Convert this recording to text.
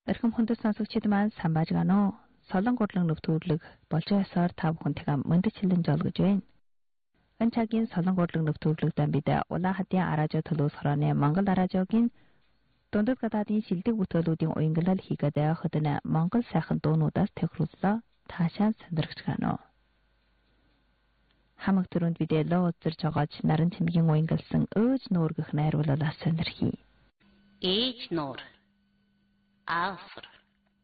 Эрхэм хүндэт сонсогчид маань сайн байна уу? Солонгодлон нэвтрүүлэг болж байсаар та бүхэнтэйгээ мөндөд хилэн жолгож байна. Энэ цагийн солонгодлон нэвтрүүлэгтээ бид улаан хадын аражо төлөөс хорооны Монгол аражогийн дундад гадаадын шилдэг бүтээлүүдийн уянгалал хийгээд явахад Монгол сайхан дуунуудаас тохирууллаа. Таашаа сонирхож байна уу? Хамаг төрөнд бид лоо үзэрч байгааж наран цэмгийн уянгалсан өөж нуургах найруулалаас сонирхий. Ээж нуур. Алфр.